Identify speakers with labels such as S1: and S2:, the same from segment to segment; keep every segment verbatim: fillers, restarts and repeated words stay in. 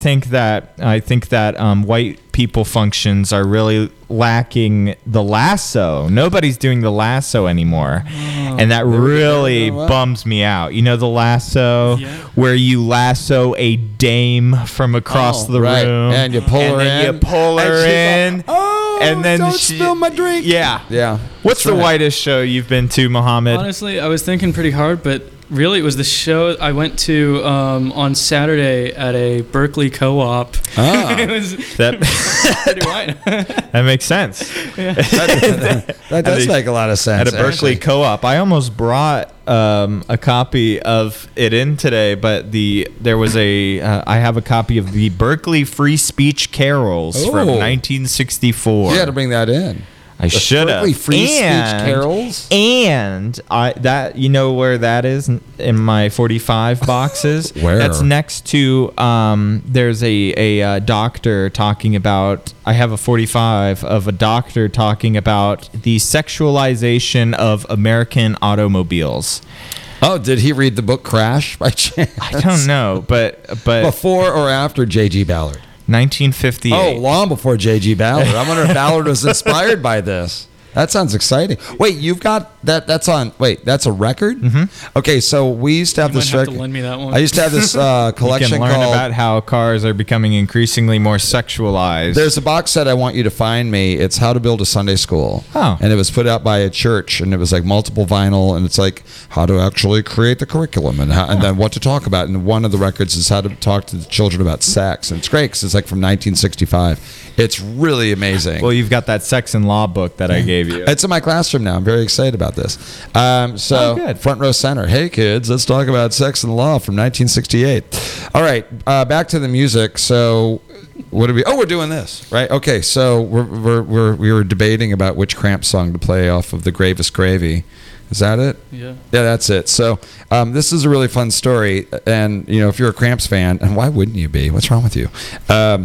S1: think that I think that um, white people functions are really lacking the lasso. Nobody's doing the lasso anymore, oh, and that really bums me out. You know the lasso yeah. where you lasso a dame from across
S2: oh,
S1: the
S2: right.
S1: room,
S2: and you pull
S1: and
S2: her
S1: then
S2: in.
S1: You pull her in.
S2: Like, oh,
S1: and then
S2: don't
S1: she,
S2: spill my drink.
S1: Yeah,
S2: yeah.
S1: What's the
S2: right.
S1: whitest show you've been to, Mohammed?
S3: Honestly, I was thinking pretty hard, but really, it was the show I went to um, on Saturday at a Berkeley co-op.
S2: Ah.
S3: it was
S1: that,
S3: pretty white.
S1: That makes sense.
S2: Yeah. that, that, that does a, make a lot of sense.
S1: At a Berkeley
S2: actually.
S1: co-op. I almost brought um, a copy of it in today, but the there was a uh, I have a copy of the Berkeley Free Speech Carols
S2: oh.
S1: from nineteen sixty-four.
S2: You had to bring that in.
S1: I should have.
S2: Free
S1: and,
S2: speech carols.
S1: And I that you know where that is in my forty-five boxes.
S2: Where?
S1: That's next to um. There's a a uh, doctor talking about. I have a forty-five of a doctor talking about the sexualization of American automobiles.
S2: Oh, did he read the book Crash by chance?
S1: I don't know, but but
S2: before or after J G Ballard?
S1: nineteen fifty-eight.
S2: Oh, long before J G Ballard. I wonder if Ballard was inspired by this. That sounds exciting. Wait, you've got that? That's on. Wait, that's a record.
S1: Mm-hmm.
S2: Okay, so we used to have
S3: you
S2: this
S3: might have
S2: record.
S3: to lend me that one.
S2: I used to have this uh, collection
S1: you can learn
S2: called.
S1: about how cars are becoming increasingly more sexualized.
S2: There's a box set I want you to find me. It's How to Build a Sunday School.
S1: Oh.
S2: And it was put out by a church, and it was like multiple vinyl, and it's like how to actually create the curriculum and how, and then what to talk about. And one of the records is how to talk to the children about sex, and it's great because it's like from nineteen sixty-five. It's really amazing.
S1: Well, you've got that sex and law book that I gave you.
S2: It's in my classroom now. I'm very excited about this. Um, so,
S1: oh, good.
S2: Front row center. Hey, kids, let's talk about sex and law from nineteen sixty-eight. All right, uh, back to the music. So, what do we? Oh, we're doing this, right? Okay, so we're, we're, we're we were debating about which Cramp song to play off of the Gravest Gravy. Is that it?
S3: Yeah.
S2: Yeah, that's it. So um, this is a really fun story, and you know, if you're a Cramps fan, and why wouldn't you be? What's wrong with you? Um,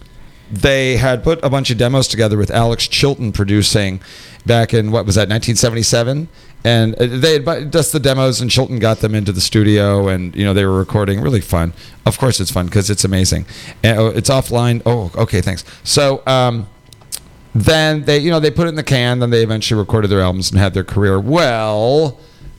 S2: they had put a bunch of demos together with Alex Chilton producing back in, what was that, nineteen seventy-seven? And they had just the demos, and Chilton got them into the studio, and you know they were recording. Really fun. Of course, it's fun because it's amazing. And, oh, it's offline. Oh, okay, thanks. So um, then they, you know, they put it in the can. Then they eventually recorded their albums and had their career. Well,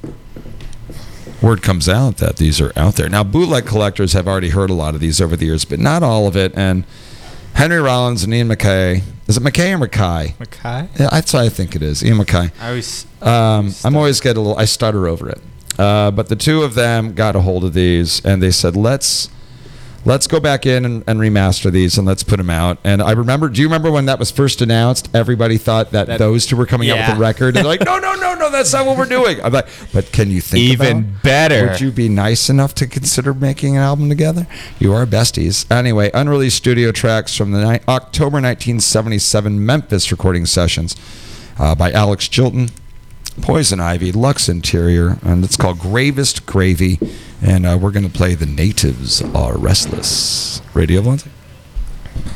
S2: word comes out that these are out there now. Bootleg collectors have already heard a lot of these over the years, but not all of it. And Henry Rollins and Ian MacKaye. Is it MacKaye or Mackay?
S1: Mackay?
S2: Yeah, that's what I think it is. Ian MacKaye.
S1: I always.
S2: Um, I'm always get a little. I stutter over it. Uh, but the two of them got a hold of these, and they said, "Let's let's go back in and, and remaster these, and let's put them out." And I remember. Do you remember when that was first announced? Everybody thought that,
S1: That-
S2: those two were coming out
S1: yeah.
S2: with a record. And they're like, "No, no, no, no, that's not what we're doing." I'm like, "But can you think
S1: Even
S2: about,
S1: better.
S2: Would you be nice enough to consider making an album together? You are besties." Anyway, unreleased studio tracks from the ni- October nineteen seventy-seven Memphis recording sessions uh, by Alex Chilton, Poison Ivy, Lux Interior, and it's called Gravest Gravy. And uh, we're going to play The Natives Are Restless. Radio Valente.